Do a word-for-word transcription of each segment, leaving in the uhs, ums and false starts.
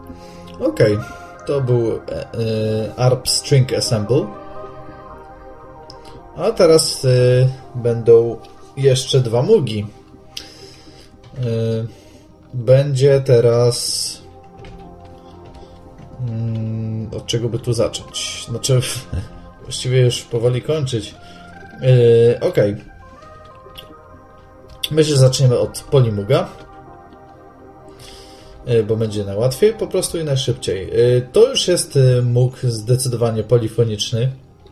Okej, okay. To był e, e, Arp String Ensemble. A teraz e, będą jeszcze dwa mugi. E, będzie teraz... Hmm, od czego by tu zacząć? Znaczy, właściwie już powoli kończyć. E, Okej. Okay. Myślę, że zaczniemy od Polymuga, bo będzie najłatwiej po prostu i najszybciej. To już jest Moog zdecydowanie polifoniczny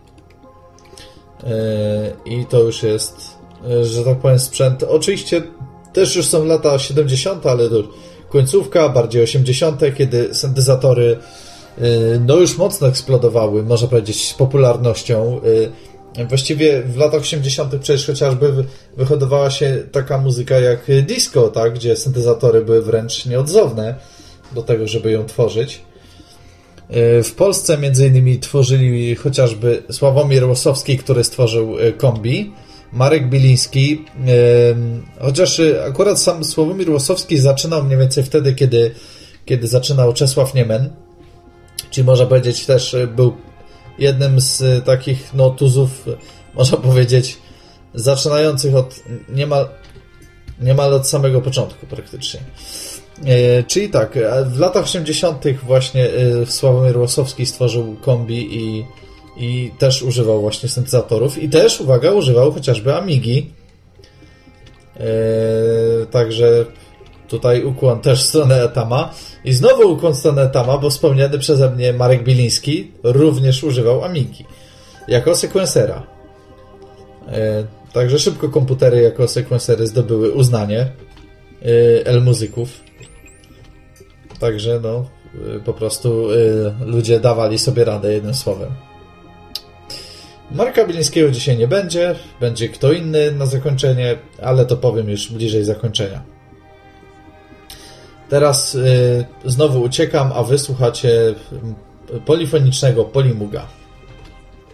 i to już jest, że tak powiem, sprzęt. Oczywiście też już są lata siedemdziesiąte, ale to końcówka, bardziej osiemdziesiąte, kiedy syntezatory no już mocno eksplodowały, można powiedzieć, popularnością. Właściwie w latach osiemdziesiątych przecież chociażby wyhodowała się taka muzyka jak disco, tak, gdzie syntezatory były wręcz nieodzowne do tego, żeby ją tworzyć. W Polsce między innymi tworzyli chociażby Sławomir Łosowski, który stworzył kombi, Marek Biliński, chociaż akurat sam Sławomir Łosowski zaczynał mniej więcej wtedy, kiedy, kiedy zaczynał Czesław Niemen, czyli można powiedzieć też był jednym z takich no, tuzów, można powiedzieć, zaczynających od niemal, niemal od samego początku praktycznie. E, czyli tak, w latach osiemdziesiątych właśnie e, Sławomir Łosowski stworzył kombi i, i też używał właśnie syntezatorów i też, uwaga, używał chociażby Amigi. E, także tutaj ukłon też w stronę Etama. I znowu ukłon w stronę Etama, bo wspomniany przeze mnie Marek Biliński również używał Amigi jako sekwensera. E, także szybko komputery jako sekwensery zdobyły uznanie e, L-muzyków. Także no, e, po prostu e, ludzie dawali sobie radę, jednym słowem. Marka Bilińskiego dzisiaj nie będzie, będzie kto inny na zakończenie, ale to powiem już bliżej zakończenia. Teraz y, znowu uciekam, a wy słuchacie polifonicznego Polymuga.